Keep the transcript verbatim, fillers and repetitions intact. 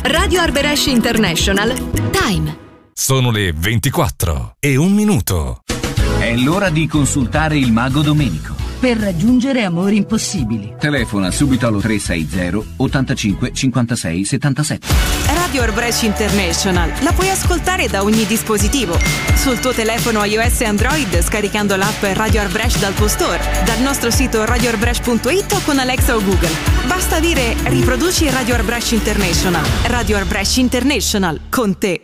Radio Arbresh International. Time. Sono le ventiquattro e un minuto. È l'ora di consultare il mago Domenico. Per raggiungere amori impossibili. Telefona subito allo tre sei zero ottantacinque cinquantasei settantasette. Radio Arbresh International la puoi ascoltare da ogni dispositivo. Sul tuo telefono iOS e Android scaricando l'app Radio Arbresh dal tuo store, dal nostro sito radio arbresh punto it o con Alexa o Google. Basta dire riproduci Radio Arbresh International. Radio Arbresh International con te.